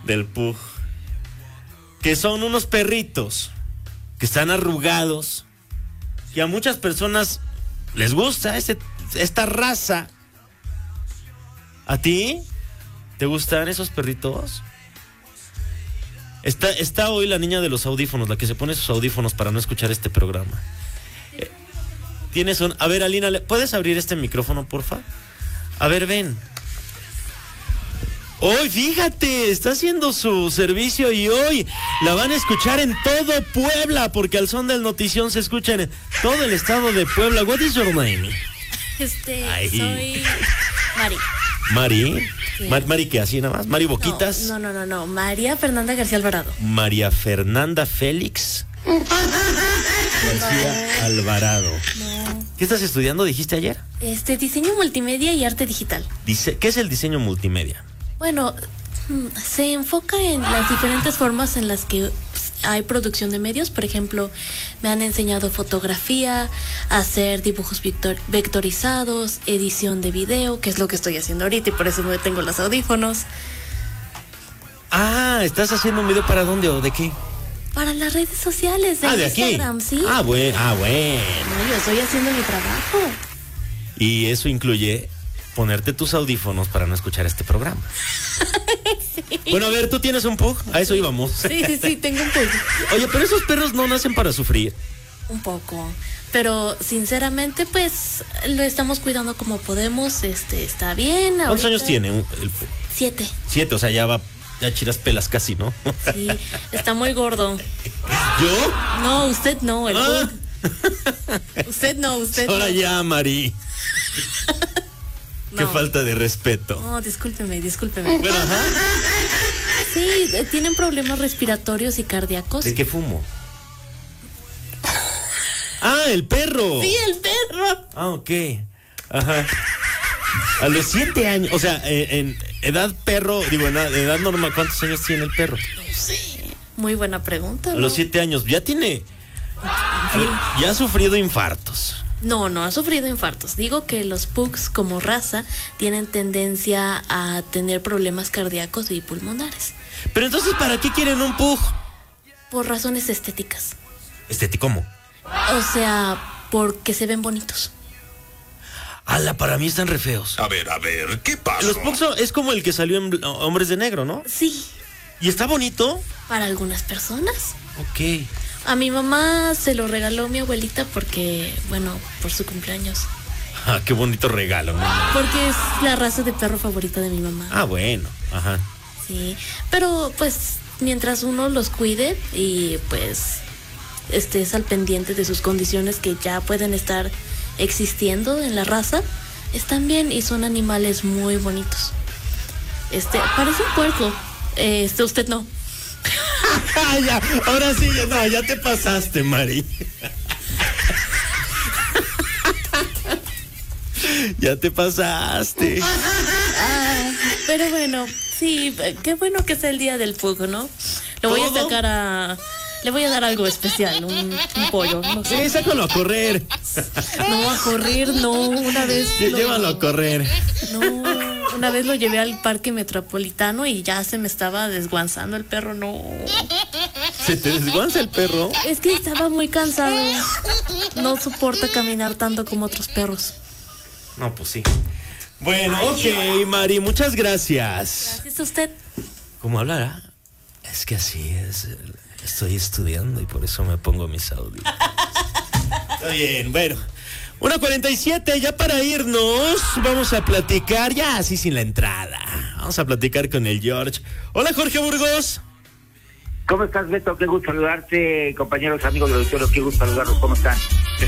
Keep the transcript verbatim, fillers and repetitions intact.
del Pug, que son unos perritos que están arrugados, que a muchas personas les gusta este, esta raza. ¿A ti te gustan esos perritos? Está, está hoy la niña de los audífonos, la que se pone sus audífonos para no escuchar este programa. Eh, Tienes un... A ver, Alina, ¿puedes abrir este micrófono, porfa? A ver, ven. Hoy, fíjate, está haciendo su servicio y hoy la van a escuchar en todo Puebla, porque al son del notición se escucha en todo el estado de Puebla. What is your name? Este, Ay. soy Mari. Mari. Sí. Mar, Mari, ¿qué? ¿Así nada más? Mari Boquitas. No, no, no, no, no. María Fernanda García Alvarado. María Fernanda Félix García Alvarado. No. ¿Qué estás estudiando, dijiste ayer? Este, diseño multimedia y arte digital. Dice, ¿qué es el diseño multimedia? Bueno, se enfoca en las diferentes formas en las que hay producción de medios. Por ejemplo, me han enseñado fotografía, hacer dibujos vector- vectorizados, edición de video, que es lo que estoy haciendo ahorita y por eso me tengo los audífonos. Ah, ¿estás haciendo un video para dónde o de qué? Para las redes sociales de, ah, de Instagram, aquí. ¿sí? Ah, bueno, ah, bueno. No, yo estoy haciendo mi trabajo. Y eso incluye ponerte tus audífonos para no escuchar este programa. Sí. Bueno, a ver, ¿tú tienes un Pug? A eso íbamos. Sí, sí, sí, tengo un poco. Oye, pero esos perros no nacen para sufrir. Un poco. Pero sinceramente, pues lo estamos cuidando como podemos. Este, está bien. ¿Cuántos ahorita. años tiene un- el Pug? Siete. Siete, o sea, ya va, ya chiras pelas casi, ¿no? Sí, está muy gordo. ¿Yo? No, usted no, el Ah. Pug. Usted no, usted Ahora no. ya, Mari. Qué No. falta de respeto. No, discúlpeme, discúlpeme. Bueno, ajá. Sí, eh, tienen problemas respiratorios y cardíacos. ¿De qué fumo? Ah, el perro. Sí, el perro. Ah, ok. Ajá. A los siete años, o sea, en, en edad perro, digo, en edad normal, ¿cuántos años tiene el perro? No sé. Muy buena pregunta. A ¿no? los siete años, ya tiene, a ver, ya ha sufrido infartos. No, no ha sufrido infartos. Digo que los pugs como raza tienen tendencia a tener problemas cardíacos y pulmonares Pero entonces, ¿para qué quieren un Pug? por razones estéticas. Estético, ¿cómo? O sea, porque se ven bonitos. Ala, para mí están re feos. A ver, a ver, ¿qué pasó? Los Pugs son- es como el que salió en Hombres de Negro, ¿no? Sí, ¿Y está bonito? para algunas personas. Ok. A mi mamá se lo regaló mi abuelita porque, bueno, por su cumpleaños. Ah, qué bonito regalo, ¿no? Porque es la raza de perro favorita de mi mamá. Ah, bueno, ajá. Sí, pero pues mientras uno los cuide y pues estés al pendiente de sus condiciones que ya pueden estar existiendo en la raza, están bien y son animales muy bonitos. Este, parece un puerco. Eh, este, usted no. ya, ahora sí, ya, no, ya te pasaste, Mari. Ya te pasaste. Ah, pero bueno, sí, qué bueno que sea el día del fuego, ¿no? Lo voy a ¿Todo? sacar a... Le voy a dar algo especial, un, un pollo, no sé. Sí, sácalo a correr. No, a correr, no, una vez... Sí, lo- llévalo a correr. No, una vez lo llevé al parque metropolitano y ya se me estaba desguanzando el perro, no. ¿Se te desguanza el perro? Es que estaba muy cansado. No soporta caminar tanto como otros perros. No, pues sí. Bueno, ok, Mari, muchas gracias. ¿Es usted? ¿Cómo hablará? Es que así es. Estoy estudiando y por eso me pongo mis audios. Está bien, bueno. una cuarenta y siete, ya para irnos, vamos a platicar, ya así sin la entrada. Vamos a platicar con el George. Hola, Jorge Burgos. ¿Cómo estás, Beto? Qué gusto saludarte, compañeros, amigos del auditorio, qué gusto saludarlos, ¿cómo están?